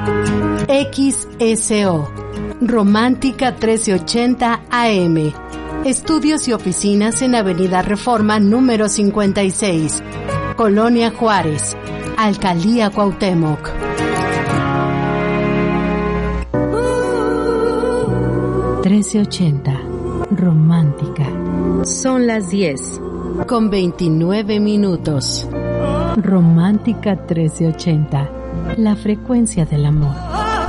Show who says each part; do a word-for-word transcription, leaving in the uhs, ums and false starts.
Speaker 1: X S O, Romántica trece ochenta A M. Estudios y oficinas en Avenida Reforma número cincuenta y seis, Colonia Juárez, Alcaldía Cuauhtémoc. trece ochenta, Romántica.
Speaker 2: Son las diez.
Speaker 1: Con veintinueve minutos.
Speaker 2: Romántica trece ochenta, la frecuencia del amor.